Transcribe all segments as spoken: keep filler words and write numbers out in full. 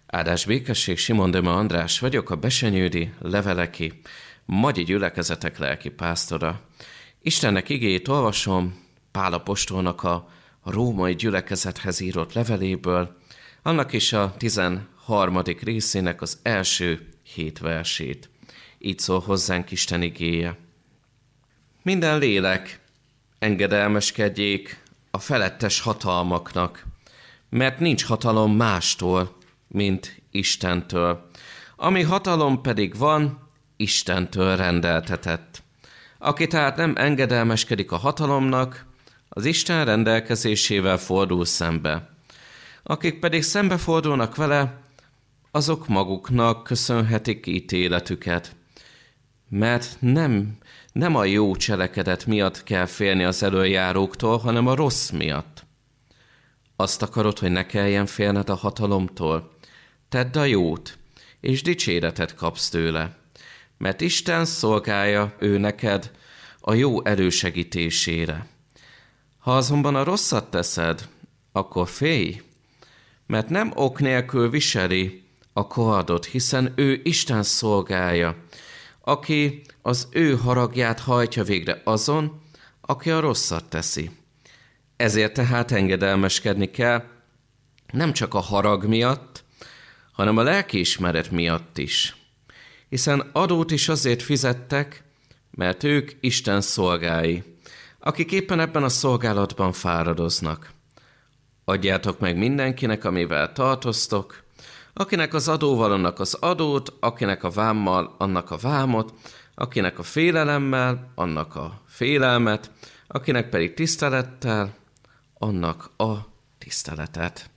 Áldás békesség, Simon Döme András vagyok, a Besenyődi Leveleki Magyi Gyülekezetek lelki pásztora. Istennek igéjét olvasom Pál apostolnak a római gyülekezethez írott leveléből, annak is a tizenharmadik részének az első hét versét. Így szól hozzánk Isten igéje. Minden lélek engedelmeskedjék a felettes hatalmaknak, mert nincs hatalom mástól, mint Istentől. Ami hatalom pedig van, Istentől rendeltetett. Aki tehát nem engedelmeskedik a hatalomnak, az Isten rendelkezésével fordul szembe. Akik pedig szembefordulnak vele, azok maguknak köszönhetik ítéletüket. Mert nem, nem a jó cselekedet miatt kell félni az elöljáróktól, hanem a rossz miatt. Azt akarod, hogy ne kelljen félned a hatalomtól? Tedd a jót, és dicséretet kapsz tőle, mert Isten szolgálja ő neked a jó elősegítésére. Ha azonban a rosszat teszed, akkor félj, mert nem ok nélkül viseli a kardot, hiszen ő Isten szolgálja, aki az ő haragját hajtja végre azon, aki a rosszat teszi. Ezért tehát engedelmeskedni kell, nem csak a harag miatt, hanem a lelkiismeret miatt is. Hiszen adót is azért fizettek, mert ők Isten szolgái, akik éppen ebben a szolgálatban fáradoznak. Adjátok meg mindenkinek, amivel tartoztok, akinek az adóval annak az adót, akinek a vámmal annak a vámot, akinek a félelemmel annak a félelmet, akinek pedig tisztelettel annak a tiszteletet.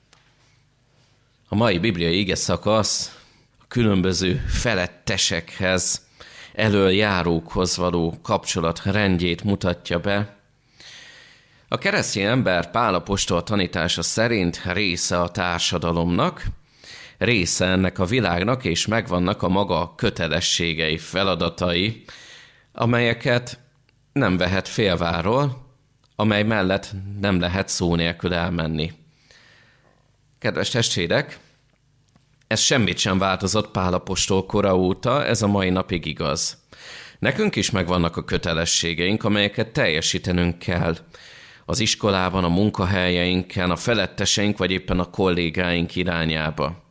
A mai bibliai ige szakasz a különböző felettesekhez, elöljárókhoz való kapcsolat rendjét mutatja be. A keresztény ember Pál apostol tanítása szerint része a társadalomnak, része ennek a világnak, és megvannak a maga kötelességei, feladatai, amelyeket nem vehet félváról, amely mellett nem lehet szó nélkül elmenni. Kedves testvérek, ez semmit sem változott Pál apostol kora óta, ez a mai napig igaz. Nekünk is megvannak a kötelességeink, amelyeket teljesítenünk kell az iskolában, a munkahelyeinken, a feletteseink, vagy éppen a kollégáink irányába.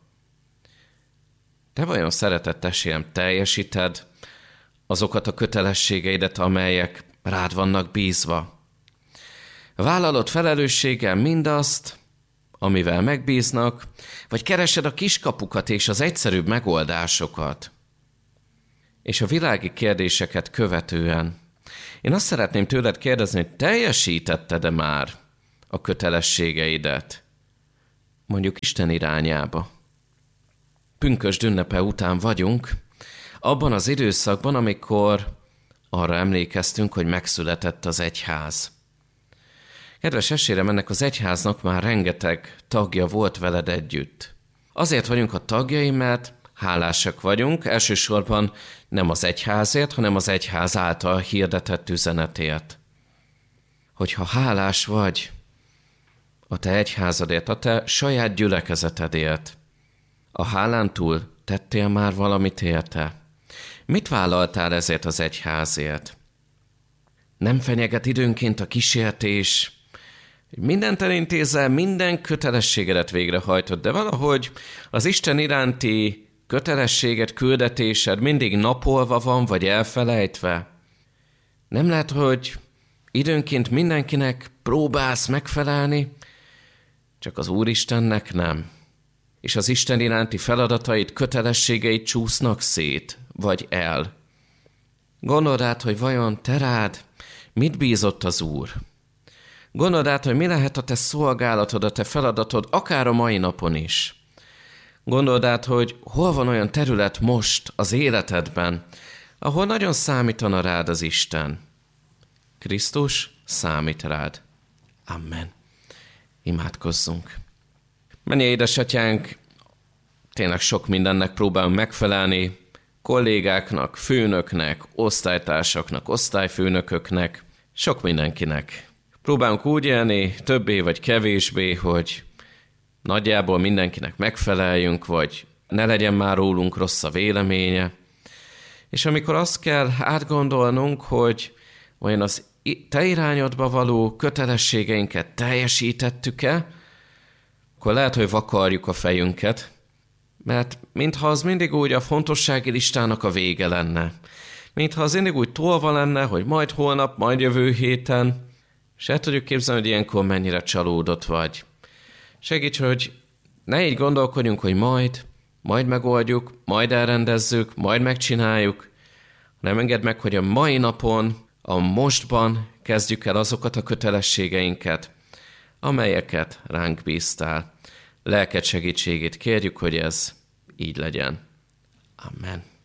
Te vajon, szeretett testvérem, teljesíted azokat a kötelességeidet, amelyek rád vannak bízva? Vállalod felelősséggel mindazt, amivel megbíznak, vagy keresed a kiskapukat és az egyszerűbb megoldásokat? És a világi kérdéseket követően én azt szeretném tőled kérdezni, hogy teljesítetted-e már a kötelességeidet, mondjuk Isten irányába? Pünkösd ünnepe után vagyunk, abban az időszakban, amikor arra emlékeztünk, hogy megszületett az egyház. Kedves esérem, ennek az egyháznak már rengeteg tagja volt veled együtt. Azért vagyunk a tagjai, mert hálásak vagyunk, elsősorban nem az egyházért, hanem az egyház által hirdetett üzenetért. Hogyha hálás vagy a te egyházadért, a te saját gyülekezetedért, a hálán túl tettél már valamit érte? Mit vállaltál ezért az egyházért? Nem fenyeget időnként a kísértés, hogy mindent elintézel, minden kötelességedet végrehajtod, de valahogy az Isten iránti kötelességed, küldetésed mindig napolva van, vagy elfelejtve? Nem lehet, hogy időnként mindenkinek próbálsz megfelelni, csak az Úristennek nem. És az Isten iránti feladatait, kötelességeit csúsznak szét, vagy el. Gondold át, hogy vajon te rád mit bízott az Úr? Gondold át, hogy mi lehet a te szolgálatod, a te feladatod, akár a mai napon is. Gondold át, hogy hol van olyan terület most az életedben, ahol nagyon számítana rád az Isten. Krisztus számít rád. Amen. Imádkozzunk. Menj, édesatyánk, tényleg sok mindennek próbálunk megfelelni, kollégáknak, főnöknek, osztálytársaknak, osztályfőnököknek, sok mindenkinek. Próbálunk úgy élni, többé vagy kevésbé, hogy nagyjából mindenkinek megfeleljünk, vagy ne legyen már rólunk rossz a véleménye. És amikor azt kell átgondolnunk, hogy olyan az te irányodba való kötelességeinket teljesítettük-e, akkor lehet, hogy vakarjuk a fejünket, mert mintha az mindig úgy a fontossági listának a vége lenne. Mintha az mindig úgy tolva lenne, hogy majd holnap, majd jövő héten, és el tudjuk képzelni, hogy ilyenkor mennyire csalódott vagy. Segíts, hogy ne így gondolkodjunk, hogy majd, majd megoldjuk, majd elrendezzük, majd megcsináljuk, hanem engedd meg, hogy a mai napon, a mostban kezdjük el azokat a kötelességeinket, amelyeket ránk bíztál. Lelked segítségét kérjük, hogy ez így legyen. Amen.